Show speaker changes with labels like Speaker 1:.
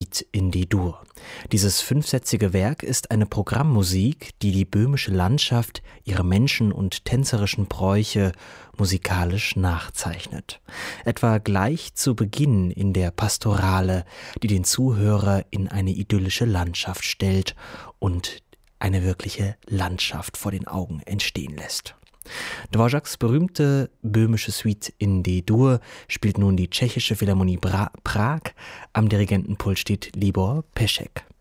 Speaker 1: Suite in D-Dur. Dieses fünfsätzige Werk ist eine Programmmusik, die die böhmische Landschaft, ihre Menschen und tänzerischen Bräuche musikalisch nachzeichnet. Etwa gleich zu Beginn in der Pastorale, die den Zuhörer in eine idyllische Landschaft stellt und eine wirkliche Landschaft vor den Augen entstehen lässt. Dvořáks berühmte böhmische Suite in D-Dur spielt nun die Tschechische Philharmonie Prag. Am Dirigentenpult steht Libor Peschek.